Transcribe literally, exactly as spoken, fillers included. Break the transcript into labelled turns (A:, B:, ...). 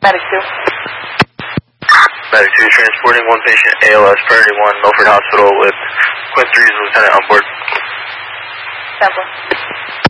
A: Medic two.
B: Medic two, transporting one patient, A L S priority one, Milford Hospital with Quinn three's lieutenant on board.
A: Temple.